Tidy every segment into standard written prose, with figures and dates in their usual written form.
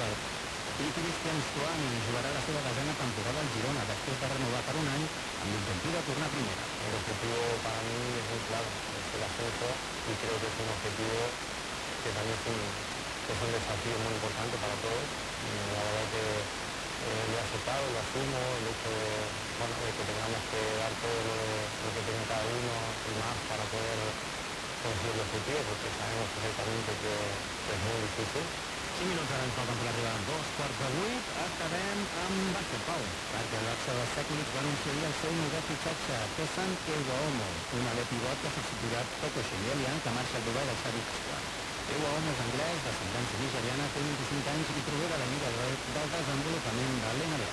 Mundial. I Cristian Stuani jugarà la seva desena temporada al Girona després de renovar per un any amb l'objectiu de tornar a primera. El objetivo para mí es muy claro, es el ascenso y creo que es un objetivo que también es un desafío muy importante para todos. La verdad que lo he aceptado, lo asumo, el hecho de que tengamos que dar todo lo que tiene cada uno y más para poder conseguir el objetivo, porque sabemos perfectamente que es muy difícil. 5 minuts ara ens falten per arribar a 7:45. Acabem amb bàsquet, Pau, perquè el Barça dels tècnics va anunciar el seu nou fitxatge, Tosan Ewaomo, un alè pivot que substituirà Toko Shelian, que marxa al Dubai del Xavi Pasqual. Ewaomo és anglès, d'ascendència nigeriana, té 25 anys i prové de la Lliga del Desenvolupament de l'NBA.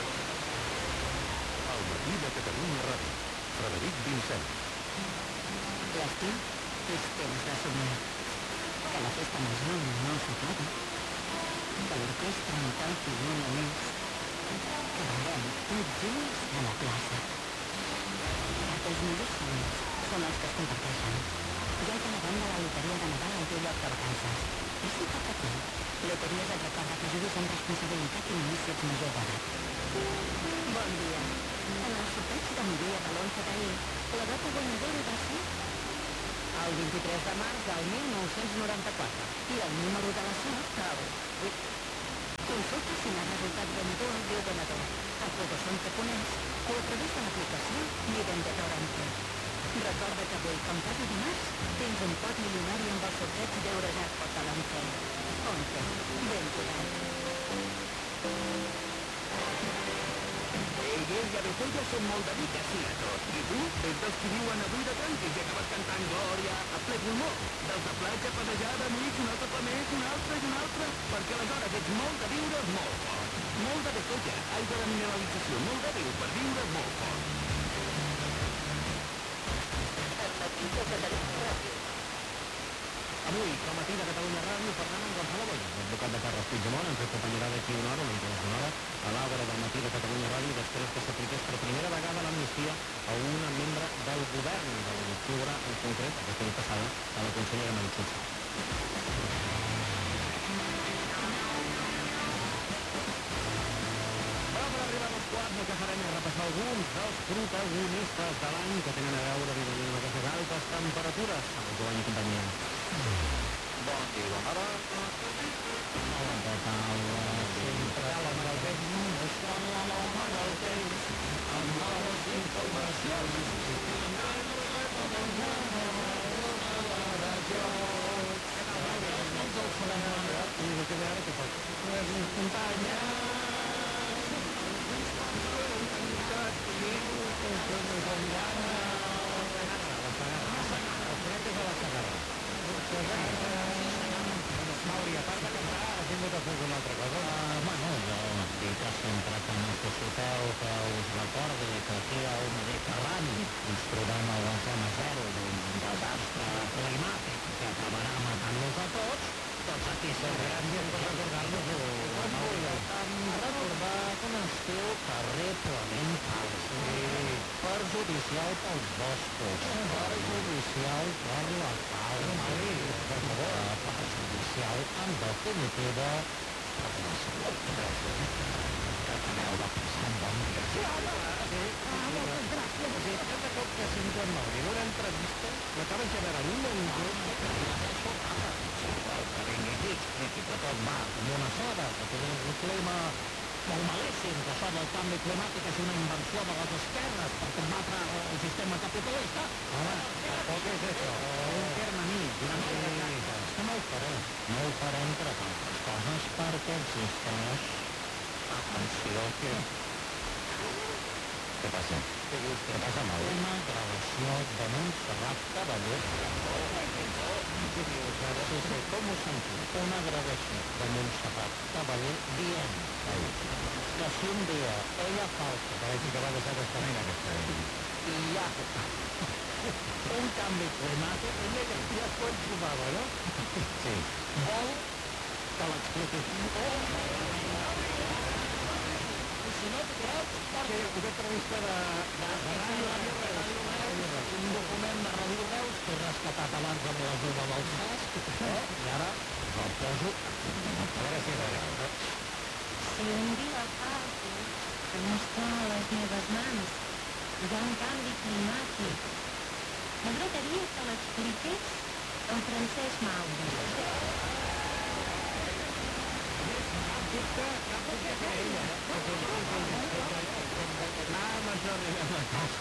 Al matí de Catalunya Ràdio, Frederic Vincent. L'estiu és temps de somiar. Que la festa major no s'acabi. Que l'orquestra no canti una més. Que ballem tots junts a la plaça. Perquè els millors somnis són els que es comparteixen. Ja te n'anem de la loteria de Nadal al teu lloc de vacances. I si toca a tu, Loteries et recorda que juguis amb responsabilitat i només si ets major d'edat. Bon dia. En el sorteig de Moria de l'11 d'ahir, la data guanyadora va ser el 23 de març del 1994. I el número de la sort, el... Consulta si l'ha resultat guanyador o Déu donador. A Fotosonte.es o a través de l'aplicació Mi Vendedor Ante. Recorda que avui, com cada dimarts, tens un pot milionari amb el sorteig d'Eurojackpot de l'Once. Once, ben jugat. Ell i Abetolla són molt de dir que sí a tot. I tu ets dels qui viuen avui de tranquis i acabes cantant Glòria a ple pulmó. Dels de platja, pedejada, amics, un altre pa més, un altre i un altre. Perquè aleshores ets molt de viure molt fort. Molt de Abetolla, aigua de mineralització, molt de viu per viure molt fort. Avui, com a matí de Catalunya Ràdio, parlant amb Gonzalo Boya, l'advocat de Carles Puigdemont, ens acompanyarà d'aquí una hora, mentre una hora, a l'hora del matí de Catalunya Ràdio, després que s'apliqués per primera vegada l'amnistia a una membre del govern de l'octubre, en concret, aquesta nit passada, a la consellera Meritxell Serra. El que farem és repassar alguns dels protagonistes de l'any que tenen a veure amb aquestes altes temperatures amb el Joan i companyia. Bon dia, bona hora. Hola, què tal? Sempre la mar al temps, està la mar al temps, amb noves informacions, i tindrem Mauri, a part de cantar, has vingut a fer alguna altra cosa? Bueno, jo dic que sempre que necessiteu que us recordi que aquí al Mediterrani ens trobem a la zona zero d'un desastre climàtic que acabarà matant-nos a tots aquí servirem per recordar-nos-ho. Recordar que un estiu terriblement fals. Perjudicial pels boscos, perjudicial per la fauna, per favor, perjudicial en definitiva per la salut. Que acabeu de passar un bon dia. Sí, home! Moltes gràcies. Cada cop que sento en Mauri en una entrevista m'acaba generant un engony que vingui aquí, expliqui que tot va com una soda, que té un clima molt malíssim, que això del canvi climàtic és una invenció de les esquerres per combatre el sistema capitalista. Home, tampoc és això. Un terme mig, una mica de canta. És que no ho faré. No ho faré, entre tantes coses, perquè existeix... Atenció, que... Què passa? Què passa, Mauri? Una gravació de Montserrat Cavallé. Sí, com ho sentiu? Una gravació de Montserrat Cavallé dient que si un dia ella falta... Parece que va deixar d'estamina aquesta. I hi ha un canvi climàtic, ella ja s'ho trobava, no? Sí. Vol que l'expliqui. Si no t'ho creus, perquè una entrevista de Ràdio Reus, un document de Ràdio Reus que he rescatat abans amb l'ajuda del Cesc, i ara El poso, a veure si és real. Si un dia el càlcul que no està a les meves mans hi ha un canvi climàtic, m'agradaria que l'expliqués en Francesc Mauri. Anava jo a la casa